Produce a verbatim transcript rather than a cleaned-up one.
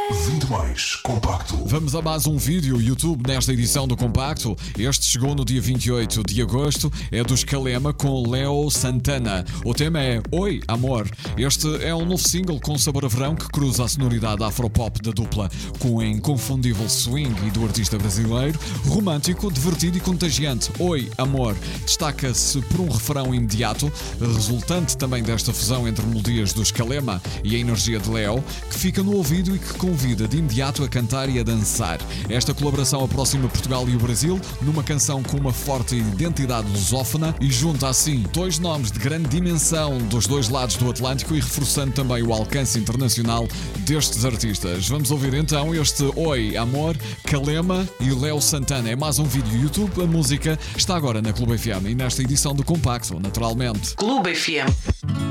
Vinte mais Compacto. Vamos a mais um vídeo YouTube nesta edição do Compacto. Este chegou no dia vinte e oito de agosto, é dos Calema com Léo Santana. O tema é Oi, Amor. Este é um novo single com sabor a verão que cruza a sonoridade afropop da dupla com a inconfundível swing e do artista brasileiro, romântico, divertido e contagiante. Oi, Amor. Destaca-se por um refrão imediato, resultante também desta fusão entre melodias dos Calema e a energia de Léo, que fica no ouvido e que convida de imediato a cantar e a dançar. Esta colaboração aproxima Portugal e o Brasil numa canção com uma forte identidade lusófona e junta assim dois nomes de grande dimensão dos dois lados do Atlântico e reforçando também o alcance internacional destes artistas. Vamos ouvir então este Oi, Amor, Calema e Léo Santana. É mais um vídeo YouTube. A música está agora na Clube F M e nesta edição do Compacto, naturalmente. Clube F M.